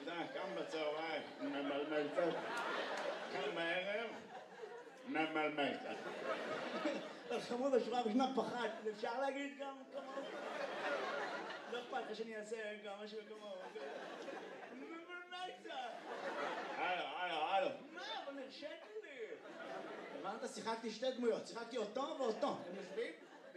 קם בצהריים, ממלמל קצת. קם בערב, ממלמל קצת. חמוד השורה הראשונה פחד, אפשר להגיד גם כמוהו? לא אכפת לך שאני אעשה גם משהו כמוהו. ממלמל קצת. הלו. מה? אבל נרשת לי. הבנת? שיחקתי שתי דמויות, שיחקתי אותו ואותו. הם יושבים?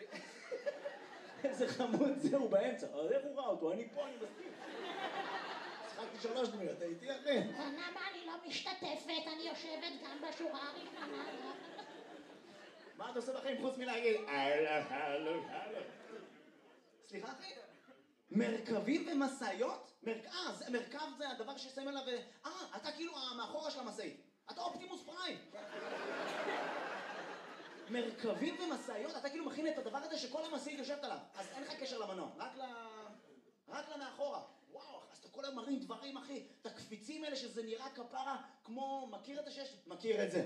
איזה חמוד זהו באמצע. אז איך הוא ראה אותו? אני פה, אני מסכים. שיחקתי 3 דמויות, הייתי אחי. למה אני לא משתתפת? אני יושבת גם בשורה הראשונה. מה אתה עושה בחיים חוץ מלהגיד? הלו. סליחה אחי? מרכבים ומשאיות? מרכב זה הדבר ששמים עליו... אתה כאילו מאחורה של המשאית. אתה אופטימוס פריים. מרכבים ומשאיות? אתה כאילו מכין את הדבר הזה שכל המשאית יושבת עליו. אז אין לך קשר למנוע, רק למאחורה. וואו, אז אתה כל היום מרים דברים, אחי. את הקפיצים האלה שזה נראה כפרה כמו... מכיר את השש? מכיר את זה.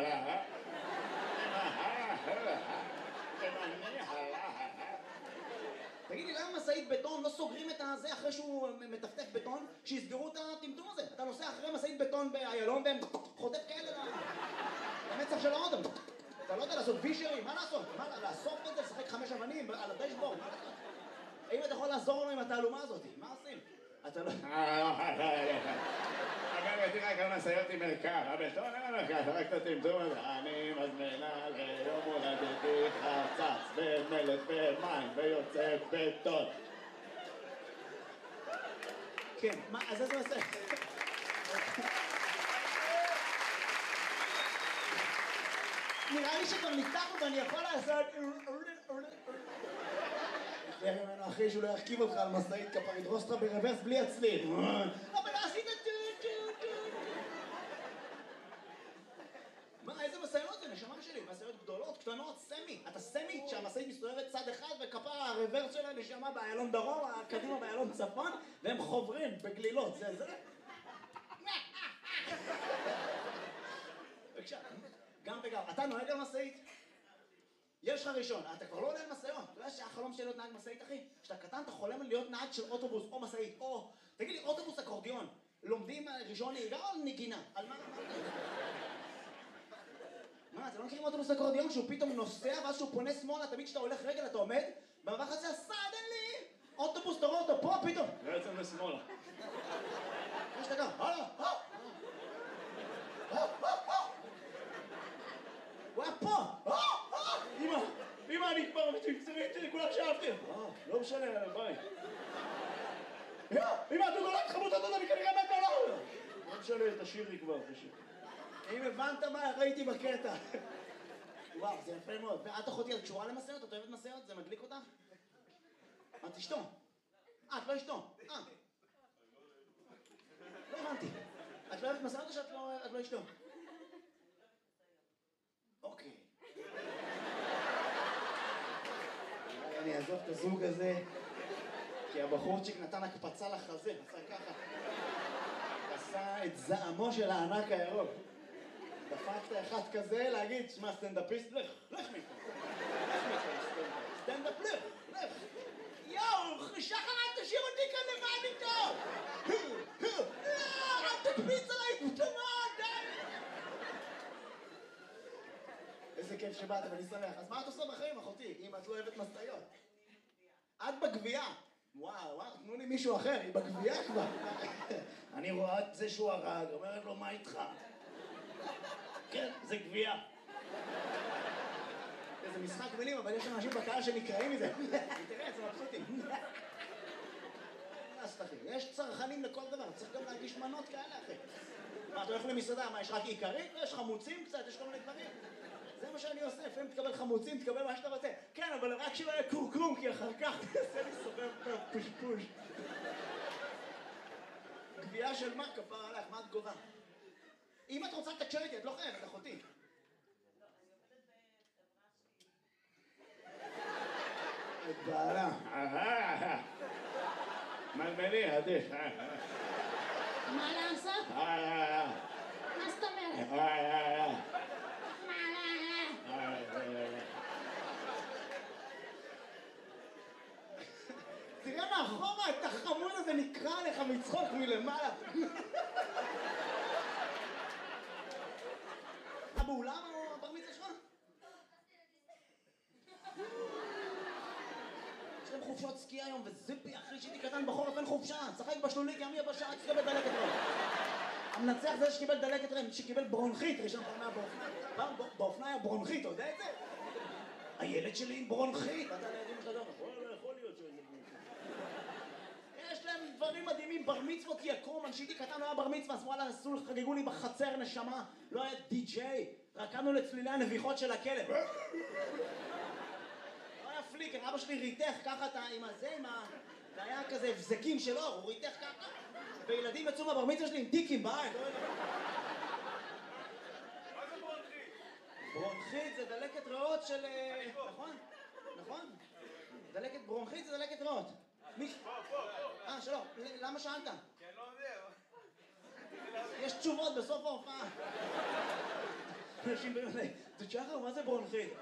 תגיד לי, למה משאית בטון לא סוגרים את הזה אחרי שהוא מטפטף בטון, שיסגרו את הטמטום הזה? אתה נוסע אחרי משאית בטון באיילון והם חוטף כאלה למצח של האודם. אתה לא יודע לעשות וישרים, מה לעשות? מה, לאסוף את זה, לשחק 5 אבנים על הדשבורד, מה לעשות? האם אתה יכול לעזור לנו עם התעלומה הזאת? מה עושים? אתה לא... אגב, תראה כמה משאיות עם מרכב, הבטון אין המרכב, רק את הטמטום הזה. אני מזמינה ליום הולדתי חצץ ומלט ומים ויוצא בטון. כן, מה, אז איזה עושה? נראה לי שכבר ניתחנו ואני יכול לעשות... תראה ממנו אחרי שהוא לא ירכיב אותך על משאית כפר, ידרוס אותך ברוורס בלי הצליל. אבל עשית מה, איזה משאיות זה? נשמה שלי, משאיות גדולות, קטנות, סמי. אתה סמי שהמשאית מסתובבת צד אחד וכפר הרוורס שלה נשמה באיילון דרום, קדימה באיילון צפון, והם חוברים בגלילות, זה. בבקשה, גם וגם. אתה נוהג על משאית? יש לך ראשון, אתה כבר לא עולה על משאיות. אתה יודע שהחלום שלי להיות נהג משאית, אחי? כשאתה קטן אתה חולם להיות נהג של אוטובוס או משאית, או... תגיד לי, אוטובוס אקורדיון, לומדים ראשון נהיגה או נגינה? על מה? מה, אתם לא מכירים אוטובוס אקורדיון שהוא פתאום נוסע ואז שהוא פונה שמאלה, תמיד כשאתה הולך רגל אתה עומד במבח הזה, סדנלי! אוטובוס, אתה רואה אותו פה פתאום! לא יוצא לשמאלה. יש לך גם, הלאה, הוא היה פה! אמא, אני כבר מצמצמית, כולה שאהבתי. לא משנה, ביי. אמא, אתה נולד חמוד, אני כנראה מת עליו. לא משנה, תשאיר לי כבר, תשאיר. אם הבנת מה ראיתי בקטע. וואו, זה יפה מאוד. ואת אחותי, את קשורה למשאיות? את אוהבת משאיות? זה מדליק אותך? את אשתו. את לא אשתו. לא הבנתי. את לא אוהבת משאיות או שאת לא אשתו? אוקיי. אני אעזוב את הזוג הזה, כי הבחורצ'יק נתן הקפצה לחזה, עשה ככה. עשה את זעמו של הענק הירוק. דפקת אחד כזה להגיד, שמע סטנדאפיסט, לך מפה. סטנדאפ, לך. יואו, שחר, אל תשאיר אותי כאן לבד איתו. לא, אל תקפיץ עליי פתאומות, די. איזה כיף שבאת, ואני שמח. אז מה את עושה בחיים, אחותי, אם את לא אוהבת משאיות? את בגבייה. וואו, תנו לי מישהו אחר, היא בגבייה כבר. אני רואה את זה שהוא הרג, אומרת לו, מה איתך? כן, זה גבייה. זה משחק מילים, אבל יש אנשים בקהל שנקראים מזה. תראה, זה מבסוטים. יש צרכנים לכל דבר, צריך גם להגיש מנות כאלה, אחי. מה, אתה הולך למסעדה, מה, יש רק עיקרית? יש חמוצים קצת, יש כל מיני דברים. זה מה שאני עושה, לפעמים תקבל חמוצים, תקבל מה שאתה רוצה. כן, אבל רק שלא יהיה קורקום, כי אחר כך תעשה לי סובב פושפוש. גבייה של מה, כפר עליך, מה את גובה? אם את רוצה לתקשר איתי, את לא חייבת, אחותי. את בעלה. מלמלי, עדיף. מה לעשות? מה זאת אומרת? תראה מאחורה, את החמוד הזה נקרא לך לך מצחוק מלמעלה. באולם או הבר מצווה שלך? יש להם חופשות סקי היום, וזיפי, אחי, שהייתי קטן בחורף אין חופשה. צחק בשלולית, ים יבשה, שקיבל דלקת רם. המנצח זה שקיבל דלקת רם, שקיבל ברונכית, ראשון פעם באופנה היה ברונכית, אתה יודע את זה? הילד שלי עם ברונכית. אתה לידים לך דבר, יכול להיות שזה ברונכית. יש להם דברים מדהימים, בר מצוות יקום, כשהייתי קטן לא היה בר מצווה, אז וואלה, חגגו לי בחצר נשמה, לא היה די-ג'יי, רקדנו לצלילי הנביחות של הכלב. לא היה פליקר, אבא שלי ריתך ככה עם הזה, זה היה כזה הבזקים של אור, הוא ריתך ככה, וילדים יצאו מהבר מצווה שלי עם טיקים בעין, לא יודע. מה זה ברונכית? ברונכית זה דלקת ריאות של... נכון? נכון? דלקת ברונכית זה דלקת ריאות. פה. שלום, למה שאלת? כי אני לא יודע. יש תשובות בסוף ההופעה. אנשים באמת, זה שחר, מה זה ברונכית?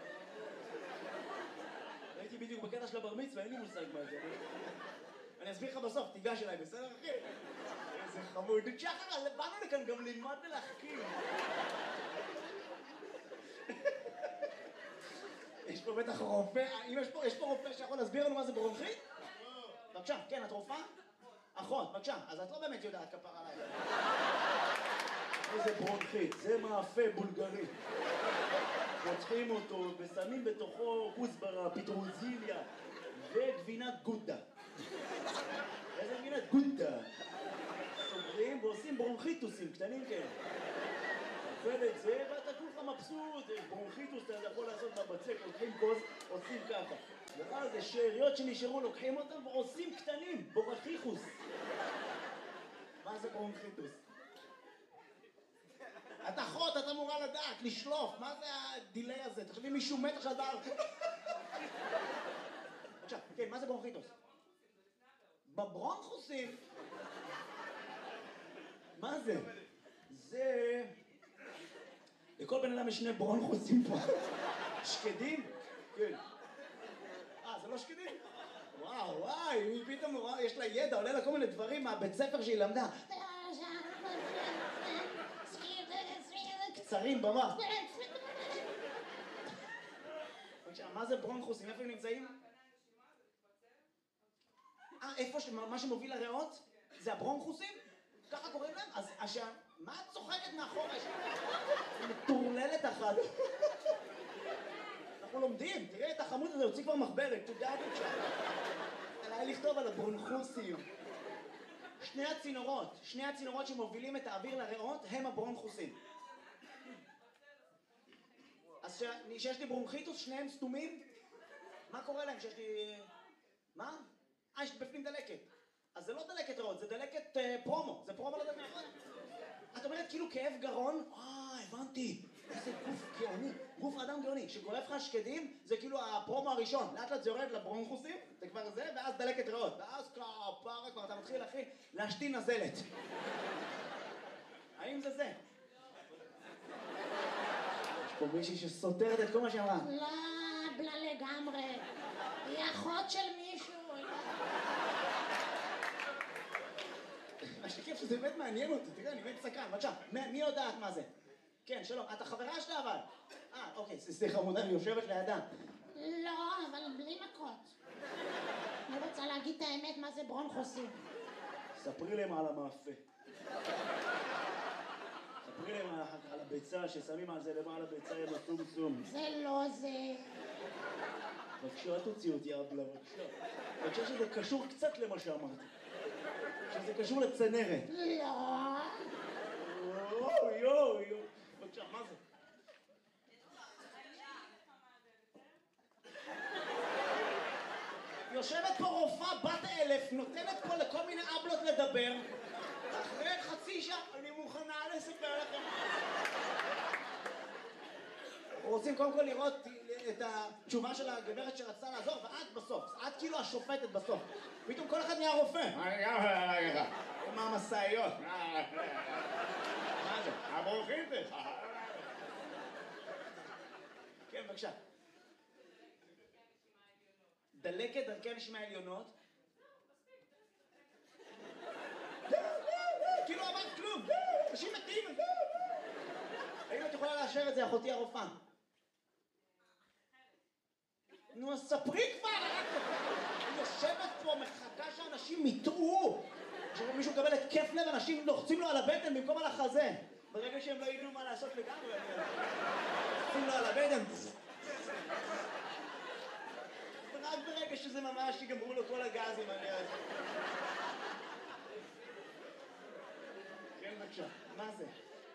הייתי בדיוק בקטע של הבר מצווה, אין לי מושג מה זה. אני אסביר לך בסוף, תיגש אליי, בסדר אחי? איזה חמוד. שחר, באנו לכאן גם ללמוד ולהחכים. יש פה בטח רופא, יש פה רופא שיכול להסביר לנו מה זה ברונכית? בבקשה, כן, את רופאה? אחות, בבקשה, אז את לא באמת יודעת כפר עליי. איזה ברונכית, זה מאפה בולגרי. פותחים אותו ושמים בתוכו כוסברה, פטרוזיליה וגבינת גודה. איזה גבינת גודה? סוגרים ועושים ברונכיטוסים קטנים כאלה. אוכל את זה ואתה כולך מבסוט, ברונכיטוס אתה יכול לעשות בבצק, לוקחים כוס, עושים ככה. ואז זה שאריות שנשארו, לוקחים אותם ועושים קטנים, בורחיחוס. מה זה ברונכיטוס? את אחות, את אמורה לדעת, לשלוף, מה זה הדילי הזה? תחשבי מישהו מת עכשיו בעל. עכשיו, כן, מה זה ברונכיטוס? בברונכוסים. מה זה? זה... לכל בן אדם יש שני ברונכוסים פה. שקדים? כן. זה לא שקדים? וואי, היא פתאום, יש לה ידע, עולה לה כל מיני דברים מהבית ספר שהיא למדה. קצרים במה. מה זה ברונכוסים? איפה הם נמצאים? איפה מה שמוביל לריאות? זה הברונכוסים? ככה קוראים להם? אז מה את צוחקת מאחורה? מטורללת אחת. אנחנו לומדים, תראה את החמוד הזה, הוציא כבר מחברת, תודה בבקשה. עליי לכתוב על הברונכוסים. שני הצינורות שמובילים את האוויר לריאות הם הברונכוסים. אז שיש לי ברונכיטוס, שניהם סתומים, מה קורה להם שיש לי... מה? יש בפנים דלקת. אז זה לא דלקת ריאות, זה דלקת פרומו. זה פרומו לדלקת ריאות. את אומרת כאילו כאב גרון, הבנתי. איזה גוף גאוני, גוף אדם גאוני. שגורף לך שקדים, זה כאילו הפרומו הראשון. לאט לאט זה יורד לברונכוסים, זה כבר זה, ואז דלקת ריאות. ואז כפרה כבר אתה מתחיל, אחי, להשתין נזלת. האם זה זה? יש פה מישהי שסותרת את כל מה שאמרה. לא, בלה לגמרי. היא אחות של מישהו. מה שכיף שזה באמת מעניין אותי, תראה, אני באמת סקרן, בבקשה, מי יודעת מה זה? כן, שלום, את החברה שלה אבל? אוקיי, סליחה, חמודה, היא יושבת לידה. לא, אבל בלי מכות. אני רוצה להגיד את האמת מה זה ברונכוסים. ספרי להם על המאפה. ספרי להם על הביצה, ששמים על זה למעלה ביצה עם הסום. זה לא זה. בבקשה, תוציא אותי אבלה, בבקשה. אני חושב שזה קשור קצת למה שאמרתי. שזה קשור לצנרת. לא. יואו. בבקשה, מה זה? יושבת פה רופאה בת 1000, נותנת פה לכל מיני אבלות לדבר. אחרי חצי שעה, אני מוכנה לספר לכם. רוצים קודם כל לראות את התשובה של הגברת שרצתה לעזור, ואת בסוף, את כאילו השופטת בסוף. פתאום כל אחד נהיה רופא. אני גם יכול להגיד לך. מה המשאיות? מה זה? הברונכיטוס. כן, בבקשה. דלקת דרכי הנשימה העליונות. אנשים מתים. האם את יכולה לאשר את זה, אחותי הרופאה? נו, אז ספרי כבר! אני יושבת פה, מחכה שאנשים יטעו. עכשיו מישהו מקבל התקף לב, אנשים לוחצים לו על הבטן במקום על החזה. ברגע שהם לא ידעו מה לעשות לגמרי, לוחצים לו על הבטן. רק ברגע שזה ממש יגמרו לו כל הגזים, אני אז... כן, בבקשה. מה זה?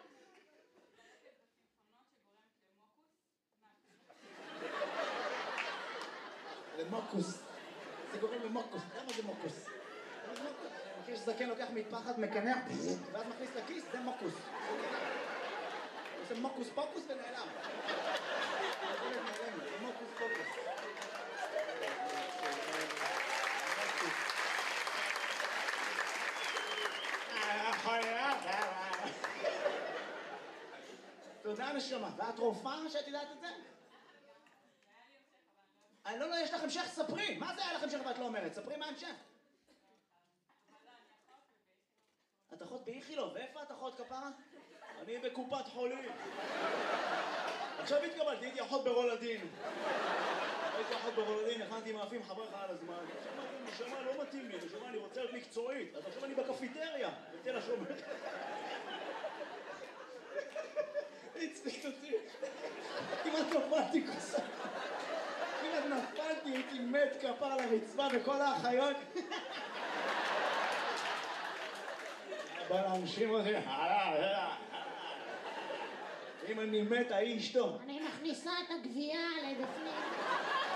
למוקוס. זה גורם למוקוס. למה זה מוקוס? למה זה מוקוס? אני חושב שזקן לוקח מטפחת, מקנח, ואז מכניס לכיס, זה מוקוס. עושה מוקוס פוקוס ונעלם. זה מוקוס פוקוס. תודה נשמה. ואת רופאה שאת יודעת את זה? לא, יש לך המשך, ספרי. מה זה היה לך המשך ואת לא אומרת? ספרי מה המשך. את אחות באיכילוב, ואיפה את אחות כפרה? אני בקופת חולים. עכשיו התקבלתי, הייתי אחות ברולדין. הייתי אחות ברולדין, הכנתי מאפים, חבר לך על הזמן. נשמה, לא מתאים לי, נשמה, אני רוצה להיות מקצועית. אז עכשיו אני בקפיטריה, בתל השומר. הצחיק אותי. כמעט נפלתי כוסה. כמעט נפלתי, הייתי מת כפר על הרצפה וכל האחיות. בא להנשים אותי, אם אני מת, האי אשתו. אני מכניסה את הגבייה לבפנים.